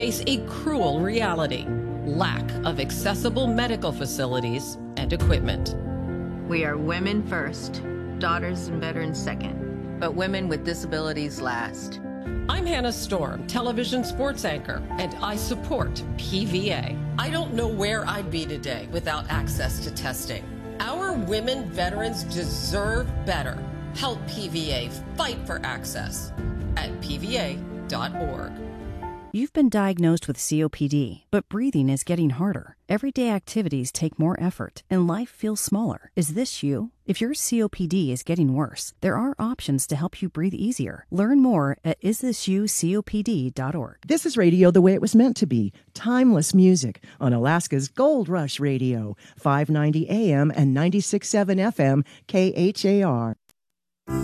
face a cruel reality: lack of accessible medical facilities and equipment. We are women first, daughters and veterans second, but women with disabilities last. I'm Hannah Storm, television sports anchor, and I support PVA. I don't know where I'd be today without access to testing. Our women veterans deserve better. Help PVA fight for access at pva.org. You've been diagnosed with COPD, but breathing is getting harder. Everyday activities take more effort, and life feels smaller. Is this you? If your COPD is getting worse, there are options to help you breathe easier. Learn more at isthisyoucopd.org. This is radio the way it was meant to be. Timeless music on Alaska's Gold Rush Radio, 590 AM and 96.7 FM, KHAR.